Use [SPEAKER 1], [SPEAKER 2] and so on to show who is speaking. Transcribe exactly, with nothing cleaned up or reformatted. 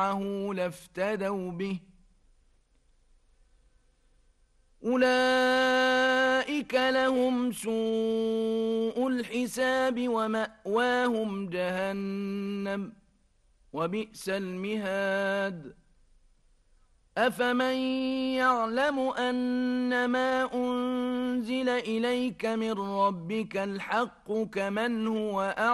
[SPEAKER 1] لافتدوا به أولئك لهم سوء الحساب ومأواهم جهنم وبئس المهاد أفمن يعلم أنما أنزل إليك من ربك الحق كمن هو أعلم